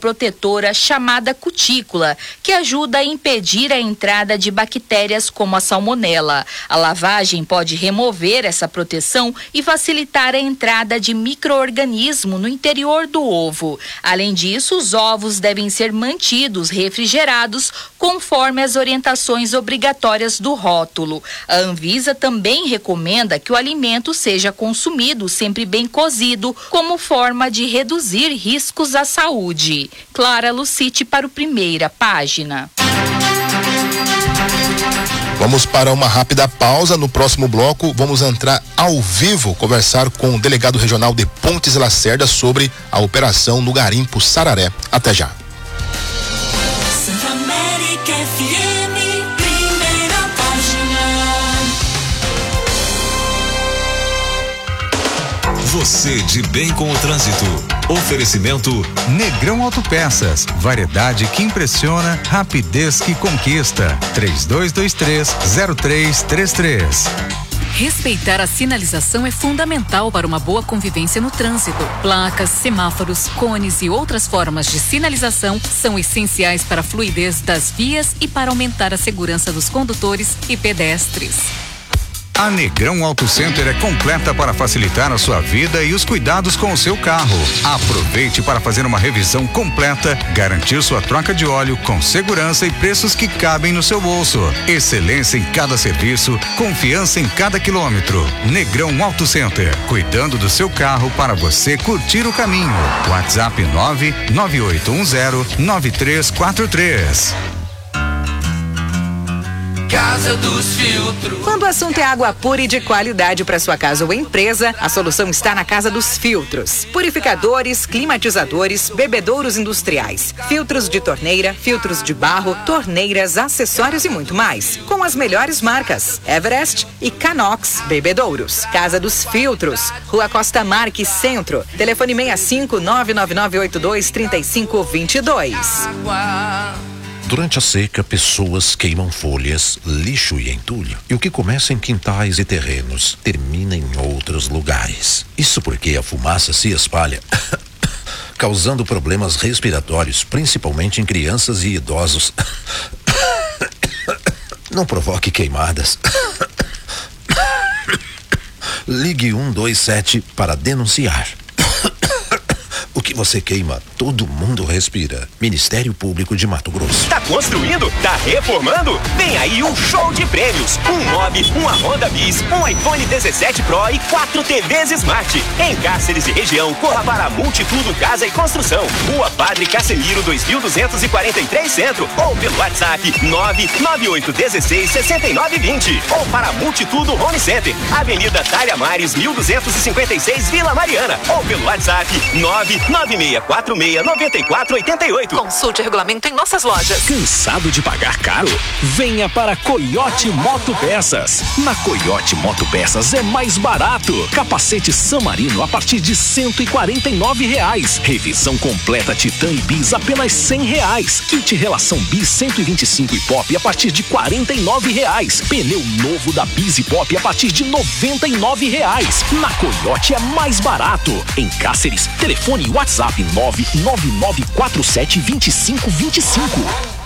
protetora chamada cutícula, que ajuda a impedir a entrada de bactérias como a salmonela. A lavagem pode remover essa proteção e facilitar a entrada de micro-organismo no interior do ovo. Além disso, os ovos devem ser mantidos refrigerados conforme as orientações obrigatórias do rótulo. A Anvisa também recomenda que o alimento seja consumido sempre bem cozido, como forma de reduzir riscos à saúde. Clara Lucite para o Primeira Página. Vamos para uma rápida pausa. No próximo bloco, vamos entrar ao vivo, conversar com o delegado regional de Pontes Lacerda sobre a operação no Garimpo Sararé. Até já. Você de bem com o trânsito. Oferecimento Negrão Autopeças. Variedade que impressiona, rapidez que conquista. 3223-0333. Respeitar a sinalização é fundamental para uma boa convivência no trânsito. Placas, semáforos, cones e outras formas de sinalização são essenciais para a fluidez das vias e para aumentar a segurança dos condutores e pedestres. A Negrão Auto Center é completa para facilitar a sua vida e os cuidados com o seu carro. Aproveite para fazer uma revisão completa, garantir sua troca de óleo com segurança e preços que cabem no seu bolso. Excelência em cada serviço, confiança em cada quilômetro. Negrão Auto Center, cuidando do seu carro para você curtir o caminho. WhatsApp 99810-9343. Casa dos Filtros. Quando o assunto é água pura e de qualidade para sua casa ou empresa, a solução está na Casa dos Filtros. Purificadores, climatizadores, bebedouros industriais, filtros de torneira, filtros de barro, torneiras, acessórios e muito mais. Com as melhores marcas, Everest e Canox Bebedouros. Casa dos Filtros, Rua Costa Marques, Centro. Telefone 65 99982 3522. Durante a seca, pessoas queimam folhas, lixo e entulho. E o que começa em quintais e terrenos, termina em outros lugares. Isso porque a fumaça se espalha, causando problemas respiratórios, principalmente em crianças e idosos. Não provoque queimadas. Ligue 127 para denunciar. O que você queima, todo mundo respira. Ministério Público de Mato Grosso. Tá construindo? Tá reformando? Vem aí um show de prêmios. Um Mob, uma Honda Bis, um iPhone 17 Pro e 4 TVs Smart. Em Cáceres e região, corra para Multitudo Casa e Construção. Rua Padre Casemiro 2243 Centro. Ou pelo WhatsApp 998166920. Ou para Multitudo Home Center. Avenida Dália Mares 1256 Vila Mariana. Ou pelo WhatsApp 996469488. Consulte o regulamento em nossas lojas. Cansado de pagar caro? Venha para Coyote Moto Peças. Na Coyote Moto Peças é mais barato. Capacete San Marino a partir de R$149. Revisão completa Titan e Bis apenas R$100. Kit relação Bis 125 e Pop a partir de R$49. Pneu novo da Bis e Pop a partir de R$99. Na Coyote é mais barato. Em Cáceres, telefone WhatsApp 999472525.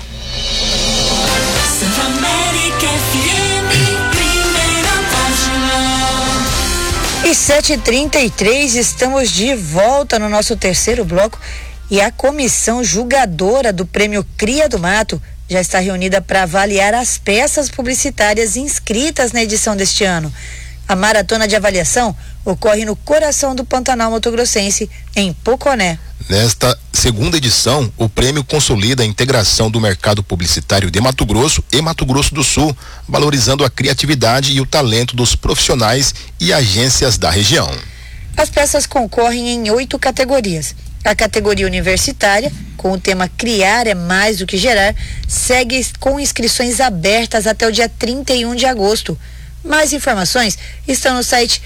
Santa América FM, Primeira Página. E 7h33, estamos de volta no nosso terceiro bloco e a comissão julgadora do Prêmio Cria do Mato já está reunida para avaliar as peças publicitárias inscritas na edição deste ano. A maratona de avaliação ocorre no coração do Pantanal Mato-Grossense, em Poconé. Nesta segunda edição, o prêmio consolida a integração do mercado publicitário de Mato Grosso e Mato Grosso do Sul, valorizando a criatividade e o talento dos profissionais e agências da região. As peças concorrem em 8 categorias. A categoria universitária, com o tema Criar é mais do que gerar, segue com inscrições abertas até o dia 31 de agosto. Mais informações estão no site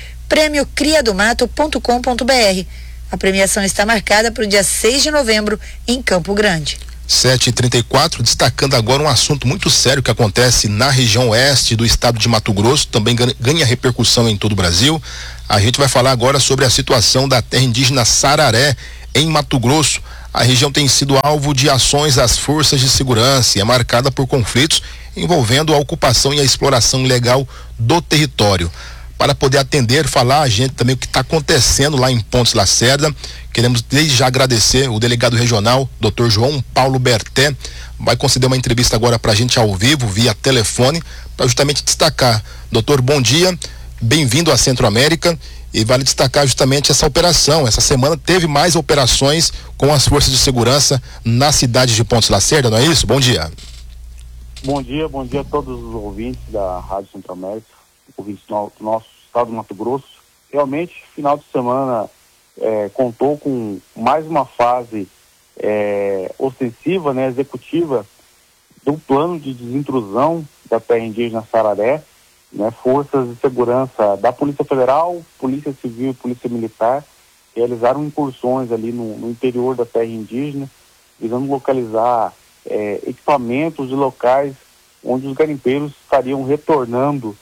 premiocriadomato.com.br. A premiação está marcada para o dia 6 de novembro em Campo Grande. 7h34, destacando agora um assunto muito sério que acontece na região oeste do estado de Mato Grosso, também ganha repercussão em todo o Brasil. A gente vai falar agora sobre a situação da terra indígena Sararé, em Mato Grosso. A região tem sido alvo de ações das forças de segurança e é marcada por conflitos envolvendo a ocupação e a exploração ilegal do território. Para poder atender, falar a gente também o que está acontecendo lá em Pontes Lacerda, queremos desde já agradecer o delegado regional, Dr. João Paulo Berté, vai conceder uma entrevista agora para a gente ao vivo, via telefone, para justamente destacar. Doutor, bom dia, bem-vindo à Centro-América, e vale destacar justamente essa operação. Essa semana teve mais operações com as forças de segurança na cidade de Pontes Lacerda, não é isso? Bom dia. Bom dia a todos os ouvintes da Rádio Centro-América, ouvintes do nosso estado do Mato Grosso. Realmente, final de semana contou com mais uma fase ostensiva, executiva, do plano de desintrusão da terra indígena Sararé, forças de segurança da Polícia Federal, Polícia Civil e Polícia Militar realizaram incursões ali no interior da terra indígena, visando localizar equipamentos e locais onde os garimpeiros estariam retornando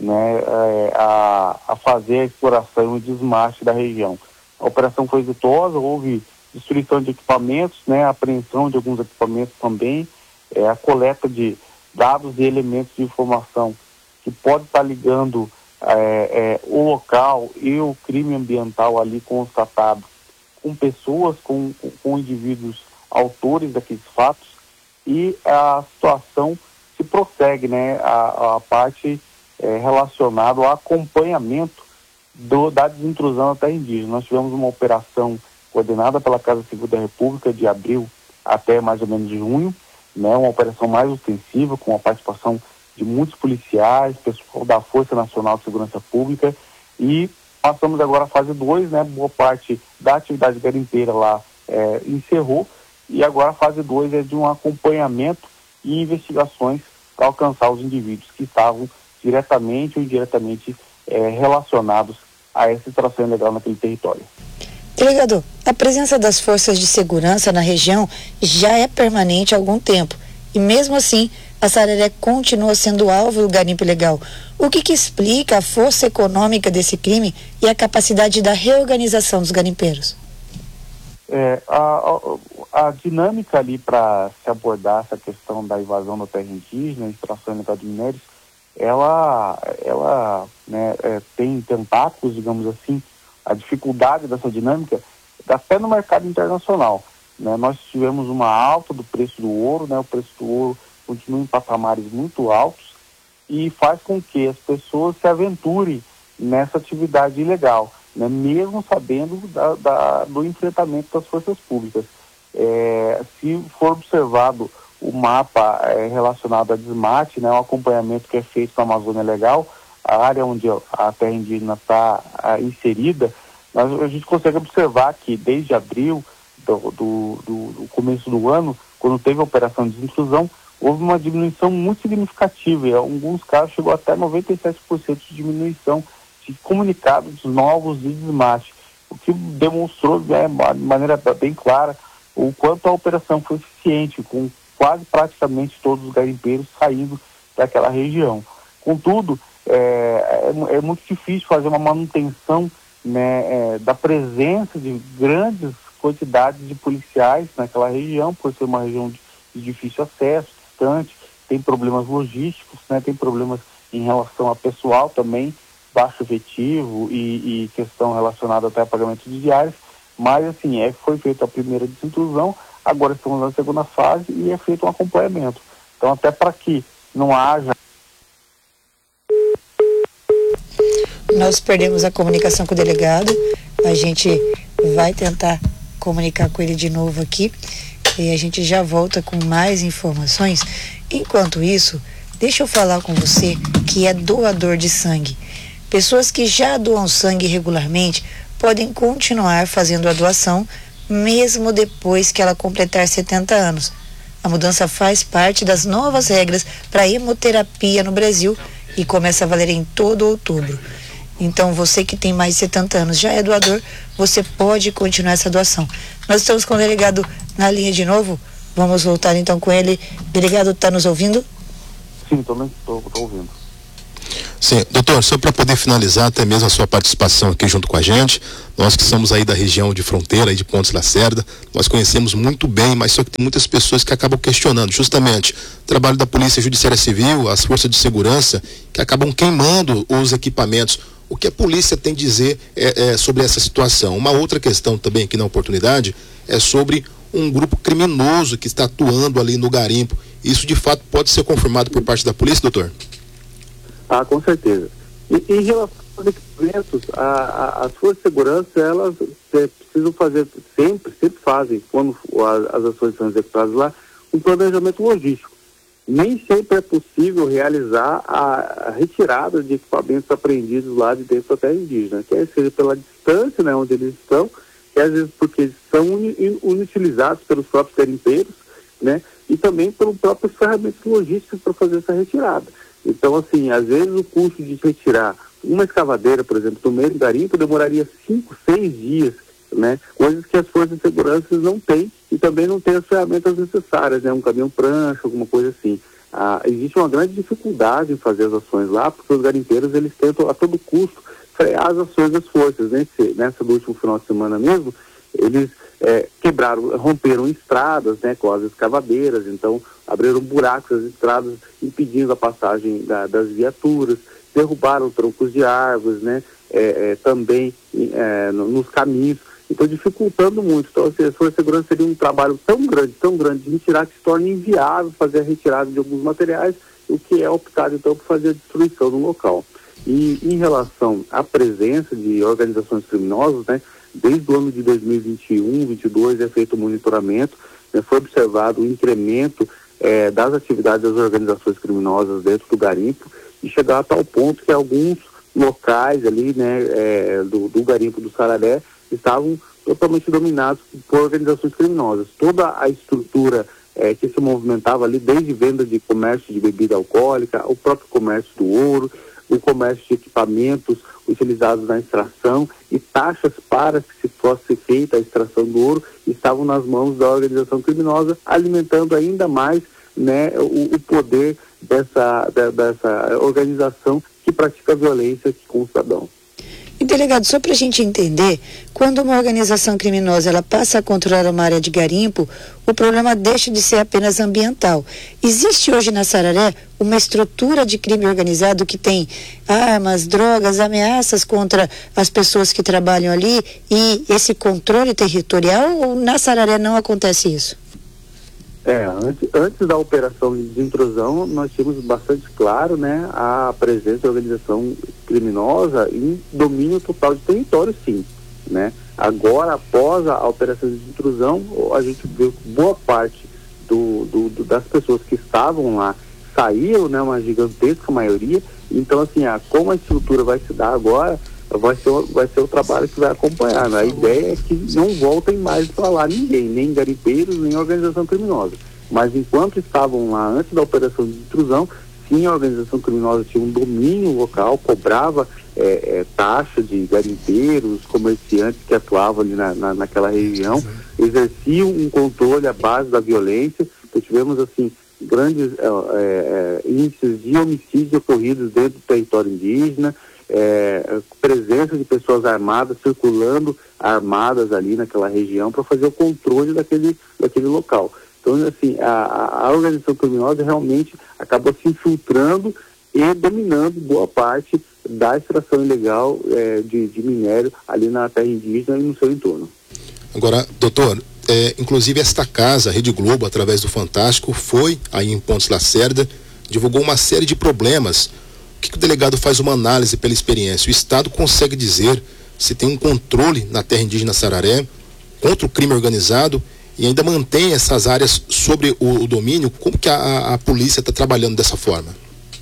a fazer a exploração e desmate da região. A operação foi exitosa, houve destruição de equipamentos, apreensão de alguns equipamentos também, a coleta de dados e elementos de informação que pode estar ligando o local e o crime ambiental ali constatado com pessoas, com indivíduos autores daqueles fatos, e a situação se prossegue, a parte relacionada ao acompanhamento da desintrusão da terra indígena. Nós tivemos uma operação coordenada pela Casa Civil da República de abril até mais ou menos junho, uma operação mais ostensiva, com a participação de muitos policiais, pessoal da Força Nacional de Segurança Pública, e passamos agora à fase 2, boa parte da atividade garimpeira lá encerrou, e agora a fase 2 é de um acompanhamento e investigações para alcançar os indivíduos que estavam diretamente ou indiretamente relacionados a essa extração ilegal naquele território. Delegado, a presença das forças de segurança na região já é permanente há algum tempo, e mesmo assim a Sararé continua sendo alvo do garimpo ilegal. O que explica a força econômica desse crime e a capacidade da reorganização dos garimpeiros? A dinâmica ali para se abordar essa questão da invasão da terra indígena, extração ilegal de minérios, ela tem tentáculos, digamos assim. A dificuldade dessa dinâmica até no mercado internacional. Nós tivemos uma alta do preço do ouro, o preço do ouro continua em patamares muito altos e faz com que as pessoas se aventurem nessa atividade ilegal, mesmo sabendo do enfrentamento das forças públicas. Se for observado o mapa relacionado a desmate, o acompanhamento que é feito na Amazônia Legal, a área onde a terra indígena está inserida, a gente consegue observar que desde abril do começo do ano, quando teve a operação de desintrusão, houve uma diminuição muito significativa, e em alguns casos chegou até 97% de diminuição de comunicados novos de desmate, o que demonstrou de maneira bem clara o quanto a operação foi eficiente, com quase praticamente todos os garimpeiros saindo daquela região. Contudo, é muito difícil fazer uma manutenção da presença de grandes quantidades de policiais naquela região, por ser uma região de difícil acesso, distante, tem problemas logísticos, tem problemas em relação a pessoal também, baixo efetivo e questão relacionada até a pagamento de diárias, mas assim, foi feita a primeira desintrusão, agora estamos na segunda fase e é feito um acompanhamento. Então, até para que não haja... Nós perdemos a comunicação com o delegado, a gente vai tentar comunicar com ele de novo aqui e a gente já volta com mais informações. Enquanto isso, deixa eu falar com você que é doador de sangue. Pessoas que já doam sangue regularmente podem continuar fazendo a doação mesmo depois que ela completar 70 anos. A mudança faz parte das novas regras para hemoterapia no Brasil e começa a valer em todo outubro. Então, você que tem mais de 70 anos, já é doador, você pode continuar essa doação. Nós estamos com o delegado na linha de novo. Vamos voltar então com ele. Delegado, está nos ouvindo? Sim, estou ouvindo. Sim, doutor, só para poder finalizar até mesmo a sua participação aqui junto com a gente, nós que somos aí da região de fronteira, aí de Pontes Lacerda, nós conhecemos muito bem, mas só que tem muitas pessoas que acabam questionando justamente o trabalho da Polícia Judiciária Civil, as forças de segurança, que acabam queimando os equipamentos. O que a polícia tem a dizer sobre essa situação? Uma outra questão também aqui na oportunidade é sobre um grupo criminoso que está atuando ali no garimpo. Isso de fato pode ser confirmado por parte da polícia, doutor? Ah, com certeza. E em relação aos equipamentos, as forças de segurança, elas precisam fazer, sempre fazem, quando as ações são executadas lá, um planejamento logístico. Nem sempre é possível realizar a retirada de equipamentos apreendidos lá de dentro da terra indígena, quer seja pela distância, né, onde eles estão, que às vezes porque eles são inutilizados pelos próprios garimpeiros, né, e também pelas próprias ferramentas logísticas para fazer essa retirada. Então, assim, às vezes o custo de retirar uma escavadeira, por exemplo, do meio do garimpo demoraria 5, 6 dias, né? Coisas que as forças de segurança não têm e também não têm as ferramentas necessárias, né? Um caminhão prancha, alguma coisa assim. Existe uma grande dificuldade em fazer as ações lá, porque os garimpeiros, eles tentam a todo custo frear as ações das forças. Nessa do último final de semana mesmo, eles romperam estradas, né, com as escavadeiras, então abriram buracos nas estradas, impedindo a passagem das viaturas, derrubaram troncos de árvores, né, também nos caminhos, então dificultando muito. Então, assim, a Força de Segurança seria um trabalho tão grande de retirar que se torna inviável fazer a retirada de alguns materiais, o que é optado então por fazer a destruição no local. E em relação à presença de organizações criminosas, né, desde o ano de 2021, 2022 é feito o monitoramento, né, foi observado o incremento das atividades das organizações criminosas dentro do garimpo e chegar a tal ponto que alguns locais ali, né, do garimpo do Sararé estavam totalmente dominados por organizações criminosas. Toda a estrutura que se movimentava ali, desde venda de comércio de bebida alcoólica, o próprio comércio do ouro, o comércio de equipamentos utilizados na extração e taxas para que se fosse feita a extração do ouro estavam nas mãos da organização criminosa, alimentando ainda mais, né, o poder dessa organização que pratica violência com o cidadão. E, delegado, só para a gente entender, quando uma organização criminosa ela passa a controlar uma área de garimpo, o problema deixa de ser apenas ambiental. Existe hoje na Sararé uma estrutura de crime organizado que tem armas, drogas, ameaças contra as pessoas que trabalham ali e esse controle territorial, ou na Sararé não acontece isso? Antes da operação de intrusão, nós tínhamos bastante claro, né, a presença da organização criminosa em domínio total de território, sim, né? Agora, após a operação de intrusão, a gente viu que boa parte das pessoas que estavam lá saíram, né, uma gigantesca maioria. Então, assim, como a estrutura vai se dar agora, vai ser o trabalho que vai acompanhar, né? A ideia é que não voltem mais para lá ninguém, nem garimpeiros, nem organização criminosa. Mas enquanto estavam lá antes da operação de intrusão, sim, a organização criminosa tinha um domínio local, cobrava taxa de garimpeiros, comerciantes que atuavam ali naquela região, exerciam um controle à base da violência. Então tivemos, assim, grandes índices de homicídios ocorridos dentro do território indígena, presença de pessoas armadas circulando armadas ali naquela região para fazer o controle daquele local. Então, assim, a organização criminosa realmente acabou se infiltrando e dominando boa parte da extração ilegal de minério ali na terra indígena e no seu entorno. Agora, doutor, inclusive esta casa, a Rede Globo, através do Fantástico, foi aí em Pontes Lacerda, divulgou uma série de problemas. O que o delegado faz uma análise pela experiência? O Estado consegue dizer se tem um controle na terra indígena Sararé contra o crime organizado e ainda mantém essas áreas sobre o domínio? Como que a polícia está trabalhando dessa forma?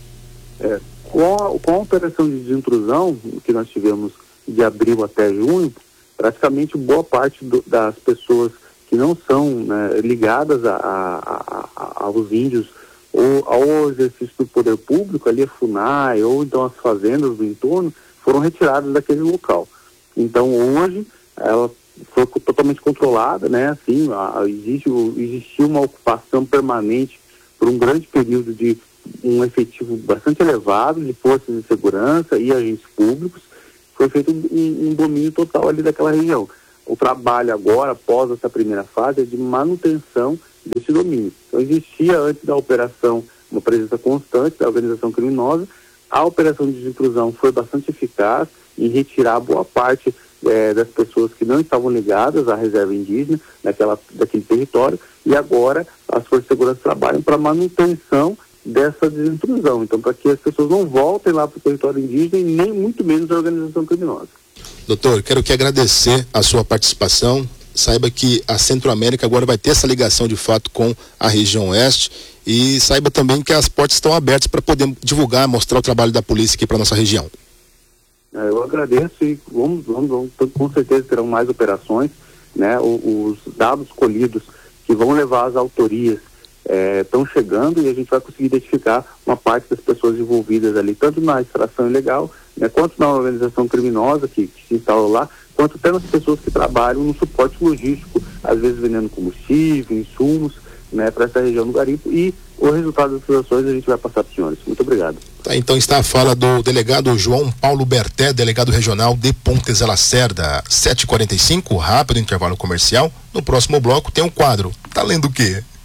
Com a operação de intrusão que nós tivemos de abril até junho, praticamente boa parte das pessoas que não são, né, ligadas aos índios ou ao exercício do poder público, ali a FUNAI, ou então as fazendas do entorno, foram retiradas daquele local. Então hoje, foi totalmente controlada, né? Assim, existiu uma ocupação permanente por um grande período de um efetivo bastante elevado de forças de segurança e agentes públicos. Foi feito um domínio total ali daquela região. O trabalho agora, após essa primeira fase, é de manutenção desse domínio. Então existia antes da operação uma presença constante da organização criminosa. A operação de desintrusão foi bastante eficaz em retirar boa parte das pessoas que não estavam ligadas à reserva indígena daquele território, e agora as forças de segurança trabalham para manutenção dessa desintrusão, então para que as pessoas não voltem lá para o território indígena e nem muito menos a organização criminosa. Doutor, quero que agradecer a sua participação. Saiba que a Centro-América agora vai ter essa ligação de fato com a região oeste, e saiba também que as portas estão abertas para poder divulgar, mostrar o trabalho da polícia aqui para nossa região. Eu agradeço e vamos, com certeza terão mais operações, né? Os dados colhidos que vão levar as autorias estão chegando, e a gente vai conseguir identificar uma parte das pessoas envolvidas ali, tanto na extração ilegal, né, quanto na organização criminosa que se instala lá, quanto até nas pessoas que trabalham no suporte logístico, às vezes vendendo combustível, insumos, né, para essa região do garimpo, e o resultado das ações a gente vai passar para os senhores. Muito obrigado. Tá, então está a fala do delegado João Paulo Berté, delegado regional de Pontes de Lacerda. 7h45, rápido intervalo comercial. No próximo bloco tem um quadro. Tá lendo o quê?